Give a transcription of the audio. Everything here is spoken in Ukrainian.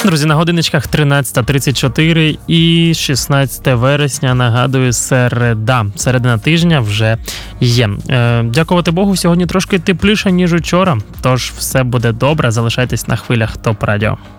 Друзі, на годиночках 13:34 і 16 вересня, нагадую, середина тижня вже є. Дякувати Богу, сьогодні трошки тепліше, ніж учора, тож все буде добре, залишайтесь на хвилях ТОП Радіо.